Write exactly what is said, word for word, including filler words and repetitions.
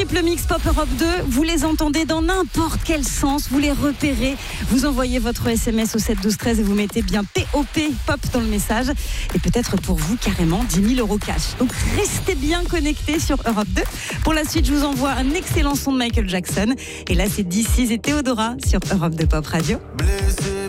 triple mix Pop Europe deux, vous les entendez dans n'importe quel sens, vous les repérez, vous envoyez votre S M S au sept douze treize et vous mettez bien P O P, Pop dans le message, et peut-être pour vous carrément dix mille euros cash. Donc restez bien connectés sur Europe deux. Pour la suite, je vous envoie un excellent son de Michael Jackson, et là c'est This Is et Théodora sur Europe deux Pop Radio.